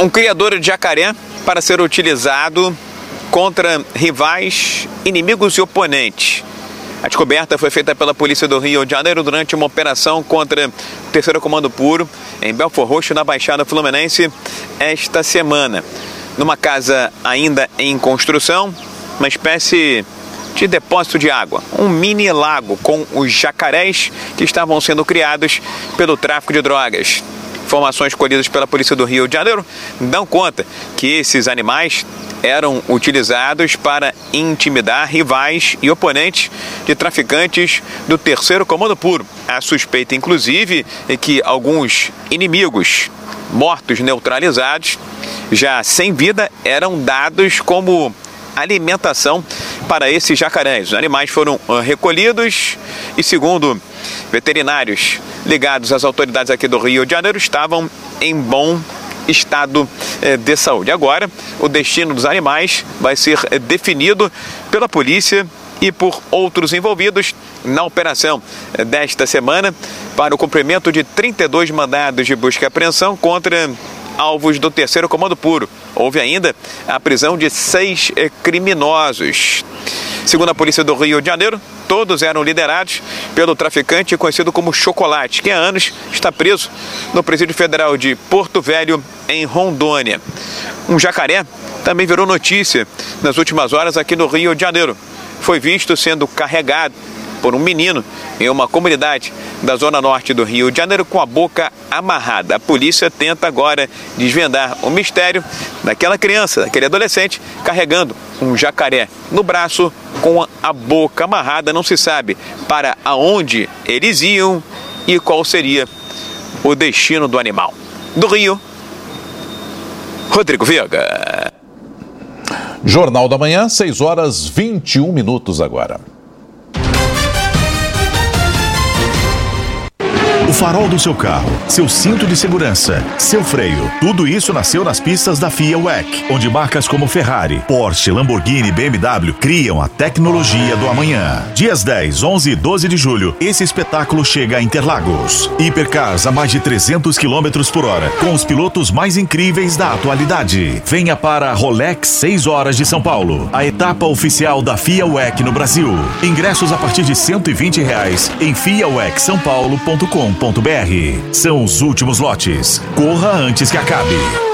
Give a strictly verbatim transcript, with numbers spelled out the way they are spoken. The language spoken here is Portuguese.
Um criador de jacaré para ser utilizado contra rivais, inimigos e oponentes. A descoberta foi feita pela Polícia do Rio de Janeiro durante uma operação contra o terceiro Comando Puro em Belford Roxo, na Baixada Fluminense, esta semana. Numa casa ainda em construção, uma espécie de depósito de água, um mini lago com os jacarés que estavam sendo criados pelo tráfico de drogas. Informações colhidas pela Polícia do Rio de Janeiro dão conta que esses animais eram utilizados para intimidar rivais e oponentes de traficantes do terceiro Comando Puro. A suspeita, inclusive, é que alguns inimigos mortos neutralizados, já sem vida, eram dados como alimentação para esses jacarés. Os animais foram recolhidos e, segundo veterinários ligados às autoridades aqui do Rio de Janeiro, estavam em bom estado de saúde. Agora, o destino dos animais vai ser definido pela polícia e por outros envolvidos na operação desta semana para o cumprimento de trinta e dois mandados de busca e apreensão contra alvos do terceiro Comando Puro. Houve ainda a prisão de seis criminosos. Segundo a Polícia do Rio de Janeiro, todos eram liderados pelo traficante conhecido como Chocolate, que há anos está preso no Presídio Federal de Porto Velho, em Rondônia. Um jacaré também virou notícia nas últimas horas aqui no Rio de Janeiro. Foi visto sendo carregado por um menino em uma comunidade da zona norte do Rio de Janeiro com a boca amarrada. A polícia tenta agora desvendar o mistério daquela criança, daquele adolescente, carregando um jacaré no braço com a boca amarrada. Não se sabe para aonde eles iam e qual seria o destino do animal. Do Rio, Rodrigo Viega. Jornal da Manhã, seis horas e vinte e um minutos agora. O farol do seu carro, seu cinto de segurança, seu freio, tudo isso nasceu nas pistas da F I A W E C, onde marcas como Ferrari, Porsche, Lamborghini e B M W criam a tecnologia do amanhã. Dias dez, onze e doze de julho, esse espetáculo chega a Interlagos. Hipercars a mais de trezentos quilômetros por hora, com os pilotos mais incríveis da atualidade. Venha para a Rolex seis horas de São Paulo, a etapa oficial da F I A W E C no Brasil. Ingressos a partir de cento e vinte reais em fia w e c são paulo ponto com ponto b r. São os últimos lotes. Corra antes que acabe.